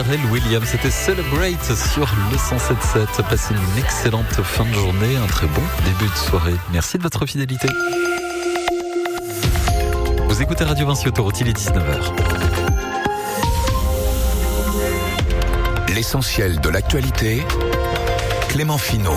Williams, c'était Celebrate sur le 107.7. Passez une excellente fin de journée, un très bon début de soirée. Merci de votre fidélité. Vous écoutez Radio Vinci Autoroute, il est 19h. L'essentiel de l'actualité, Clément Finot.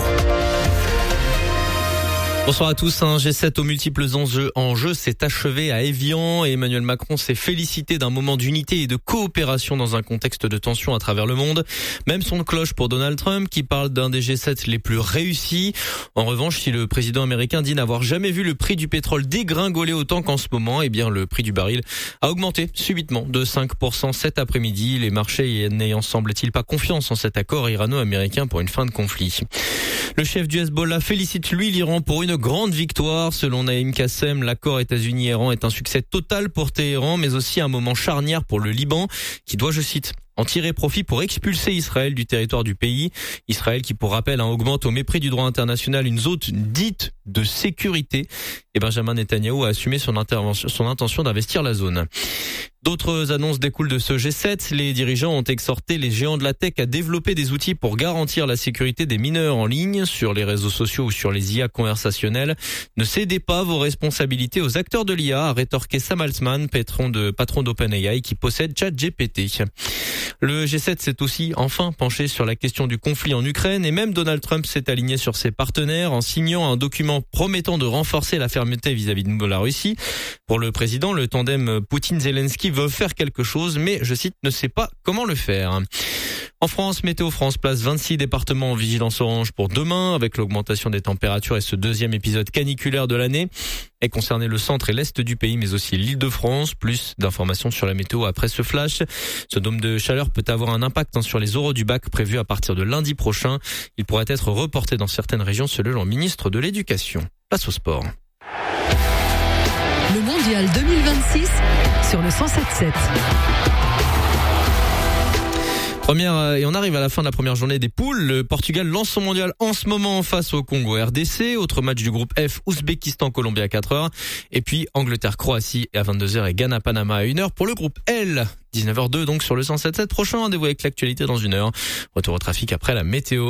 Bonsoir à tous. Un G7 aux multiples enjeux s'est achevé à Évian et Emmanuel Macron s'est félicité d'un moment d'unité et de coopération dans un contexte de tension à travers le monde. Même son de cloche pour Donald Trump qui parle d'un des G7 les plus réussis. En revanche, si le président américain dit n'avoir jamais vu le prix du pétrole dégringoler autant qu'en ce moment, eh bien le prix du baril a augmenté subitement de 5% cet après-midi. Les marchés n'ayant semble-t-il pas confiance en cet accord irano-américain pour une fin de conflit. Le chef du Hezbollah félicite lui l'Iran pour une grande victoire. Selon Naïm Kassem, l'accord États-Unis-Iran est un succès total pour Téhéran, mais aussi un moment charnière pour le Liban, qui doit, je cite, en tirer profit pour expulser Israël du territoire du pays. Israël qui, pour rappel, augmente au mépris du droit international une zone dite de sécurité. Et Benjamin Netanyahou a assumé son intention d'investir la zone. D'autres annonces découlent de ce G7. Les dirigeants ont exhorté les géants de la tech à développer des outils pour garantir la sécurité des mineurs en ligne, sur les réseaux sociaux ou sur les IA conversationnels. Ne cédez pas vos responsabilités aux acteurs de l'IA, a rétorqué Sam Altman, patron d'OpenAI, qui possède ChatGPT. Le G7 s'est aussi enfin penché sur la question du conflit en Ukraine et même Donald Trump s'est aligné sur ses partenaires en signant un document promettant de renforcer la fermeté vis-à-vis de la Russie. Pour le président, le tandem Poutine-Zelensky veut faire quelque chose, mais, je cite, ne sait pas comment le faire. En France, Météo France place 26 départements en vigilance orange pour demain, avec l'augmentation des températures et ce deuxième épisode caniculaire de l'année. Et concerné le centre et l'est du pays, mais aussi l'Île-de-France. Plus d'informations sur la météo après ce flash. Ce dôme de chaleur peut avoir un impact sur les oraux du bac prévus à partir de lundi prochain. Il pourrait être reporté dans certaines régions selon le ministre de l'Éducation. Place au sport. Le mondial 2026 sur le 107.7. Et on arrive à la fin de la première journée des poules. Le Portugal lance son mondial en ce moment face au Congo RDC. Autre match du groupe F, Ouzbékistan-Colombie à 4h. Et puis Angleterre-Croatie à 22h et Ghana-Panama à 1h. Pour le groupe L, 19h02 donc sur le 107.7. Prochain rendez-vous avec l'actualité dans 1 heure. Retour au trafic après la météo.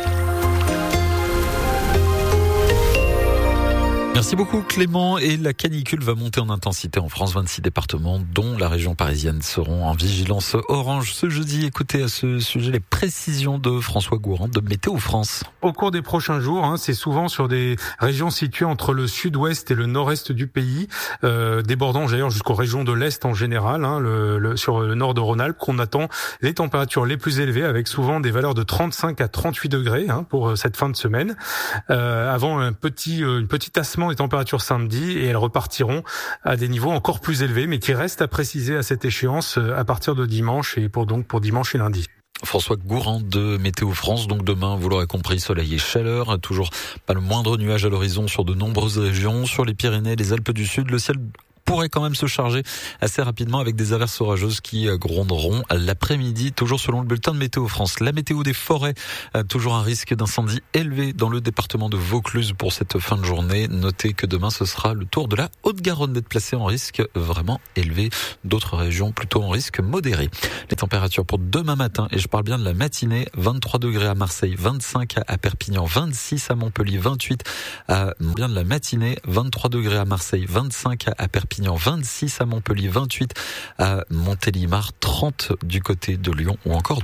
Merci beaucoup Clément, et la canicule va monter en intensité en France. 26 départements dont la région parisienne seront en vigilance orange ce jeudi. Écoutez à ce sujet les précisions de François Gourand de Météo France. Au cours des prochains jours, c'est souvent sur des régions situées entre le sud-ouest et le nord-est du pays, débordant d'ailleurs jusqu'aux régions de l'est en général, sur le nord de Rhône-Alpes, qu'on attend les températures les plus élevées, avec souvent des valeurs de 35 à 38 degrés pour cette fin de semaine, avant une petite tassement des températures samedi, et elles repartiront à des niveaux encore plus élevés, mais qui restent à préciser à cette échéance à partir de dimanche, et pour dimanche et lundi. François Gourand de Météo France. Donc demain, vous l'aurez compris, soleil et chaleur. Toujours pas le moindre nuage à l'horizon sur de nombreuses régions. Sur les Pyrénées, les Alpes du Sud, le ciel pourrait quand même se charger assez rapidement avec des averses orageuses qui gronderont l'après-midi, toujours selon le bulletin de Météo France. La météo des forêts, toujours un risque d'incendie élevé dans le département de Vaucluse pour cette fin de journée. Notez que demain, ce sera le tour de la Haute-Garonne d'être placé en risque vraiment élevé. D'autres régions plutôt en risque modéré. Les températures pour demain matin, et je parle bien de la matinée, 23 degrés à Marseille, 25 à Perpignan, 26 à Montpellier, 28 à bien de la matinée, 23 degrés à Marseille, 25 à Perpignan, 26 à Montpellier, 28 à Montélimar, 30 du côté de Lyon ou encore